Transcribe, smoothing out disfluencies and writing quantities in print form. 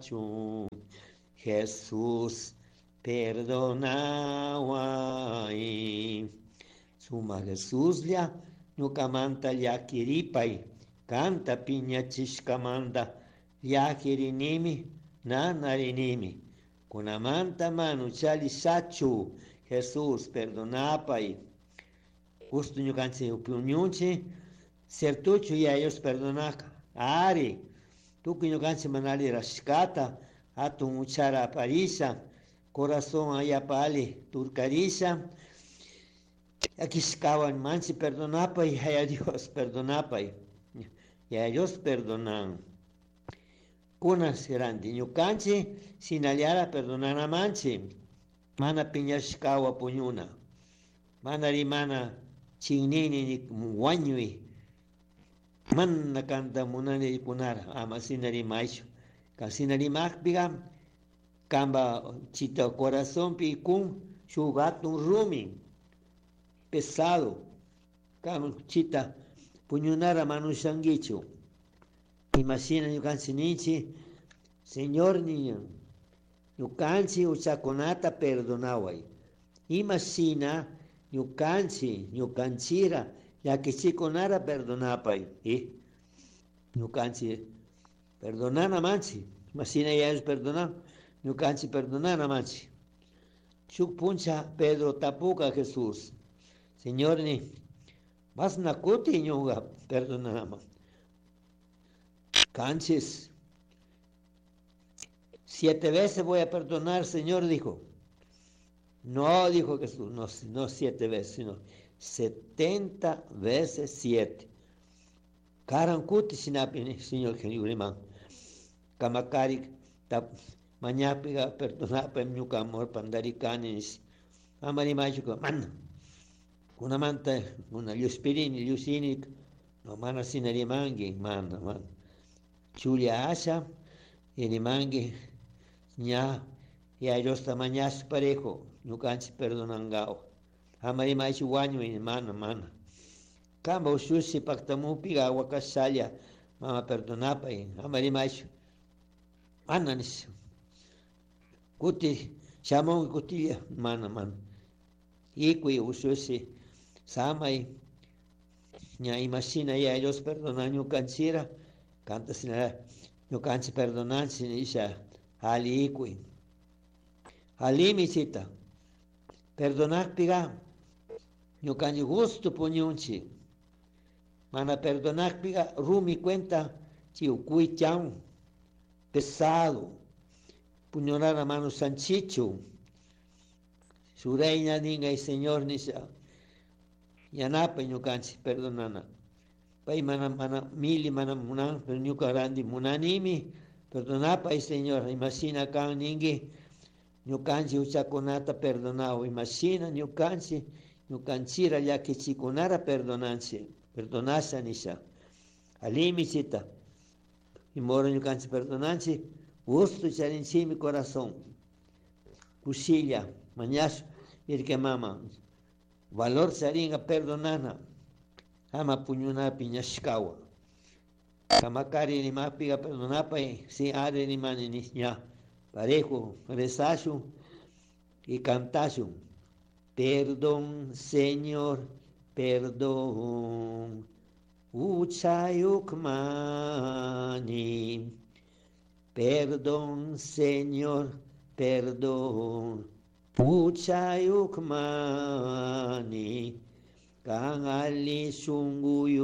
Jesús perdonaway. Suma Jesús ya nukamanta ya kiripay. Canta piña chishkamanda ya kirinimi na narinimi. Kunamanta manu chali sachu. Jesús perdonapay. Justo ñukanchik puñunchik certucho y ellos perdonaca. Ari, tú que ñukanchik manali rashkata, atun uchara aparisha, corazón ayapali turcarisha, aquiscaban manchi perdonapa y a Dios perdonapa y a Dios perdonan. Kuna serandi ñukanchik sinaliara perdonana manchi, mana piñashkawa puñuna, mana rimana chinini ni wañui, manna kanta munani kunara ama sinari maisho ka sinari makpiga kamba chita corazón pi kun shugatun rumi pesado kam chita puñunara manushangichu imagina ñukanchik ninchik señor niño ñukanchik uchakunata perdonaway imagina ñukanchira llakichikunara perdonapay ñukanchik perdonana manchi imagina ellos perdonan ñukanchik perdonana manchi shuk puncha Pedro tapuka Jesús señor ni mas nakuti ñuka perdonama canchis 7 veces voy a perdonar Señor dijo. No, dijo Jesús, no 7 veces, sino 70 veces 7. Karankuti sinapini, Señor Geniuriman. Kamakari, mañapiga, perdonapa, ñuka amor, pandarikanis. Amarimachuka, man. Una manta, una lluspirini, llusinik, no mana sinarimangi, man. Chulia asha, irimangi, ña, y a ellos tamañas parejo. Ñukanchik perdonangao. Amarimaychu wañuy mana. Kamba ushushi paktamupiga awakashalla mama perdonapay. Amarimaychu mananis. Kuti shamon kutilla mana. Ikuy ushushi samay ña imagina ya ellos perdonan ñukanchira kanta sina ñukanchik perdonanchik isha ali ikuy. Alimichita perdonar piga ñukanchik gusto puñunchik mana perdonar piga rumi cuenta chiukuy chan pesado puñonara mano sanchichu sureña ninga y señor nisha yanapa ñukanchik perdonana pay mana mili mana munan pero ñuka randi munanimi perdonapa y señor imagina kan ningi ñukanchik uchakunata perdonao imagina ñukanchira llakichikunara perdonasha nisha alimichita imoro ñukanchik perdonanchik gusto charinchimi corazón kushilla mañash irke mama valor charinga perdonana ama puñunapi ñashkawa kamakari rimapiga perdonapay si ari rimani nisña parejo, rezashu y cantashu. Perdón, Señor, perdón. Uchayukmani. Perdón, Señor, perdón. Uchayukmani. Kan ali sunguyu.